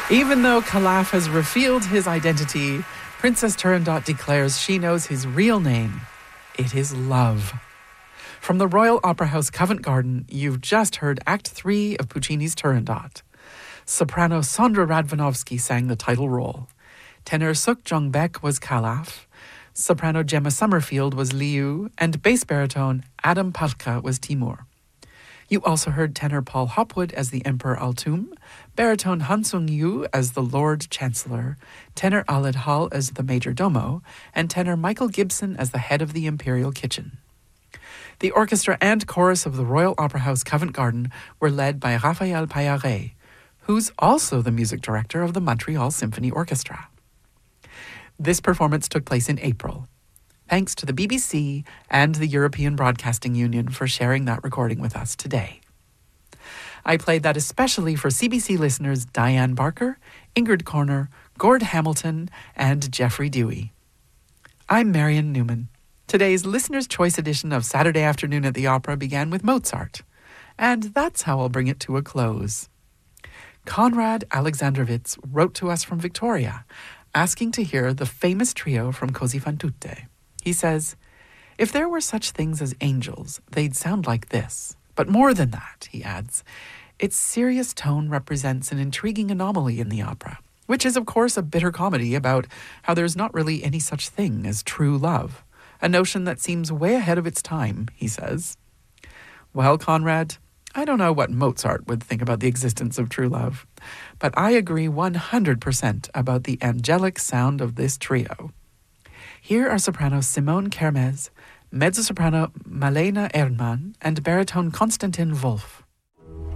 Even though Calaf has revealed his identity, Princess Turandot declares she knows his real name. It is love. From the Royal Opera House Covent Garden, you've just heard Act 3 of Puccini's Turandot. Soprano Sondra Radvanovsky sang the title role. Tenor Suk Jung Baek was Calaf. Soprano Gemma Summerfield was Liu, and bass baritone Adam Palka was Timur. You also heard tenor Paul Hopwood as the Emperor Altum, baritone Hansung Yu as the Lord Chancellor, tenor Aled Hall as the Major Domo, and tenor Michael Gibson as the head of the Imperial Kitchen. The orchestra and chorus of the Royal Opera House Covent Garden were led by Raphael Payaret, who's also the music director of the Montreal Symphony Orchestra. This performance took place in April. Thanks to the BBC and the European Broadcasting Union for sharing that recording with us today. I played that especially for CBC listeners Diane Barker, Ingrid Corner, Gord Hamilton, and Jeffrey Dewey. I'm Marion Newman. Today's Listener's Choice edition of Saturday Afternoon at the Opera began with Mozart, and that's how I'll bring it to a close. Konrad Alexandrovitz wrote to us from Victoria, asking to hear the famous trio from Così fan tutte. He says, "If there were such things as angels, they'd sound like this. But more than that," he adds, "its serious tone represents an intriguing anomaly in the opera, which is, of course, a bitter comedy about how there's not really any such thing as true love, a notion that seems way ahead of its time," he says. Well, Konrad, I don't know what Mozart would think about the existence of true love, but I agree 100% about the angelic sound of this trio. Here are soprano Simone Kermez, mezzo-soprano Malena Erdmann, and baritone Konstantin Wolf.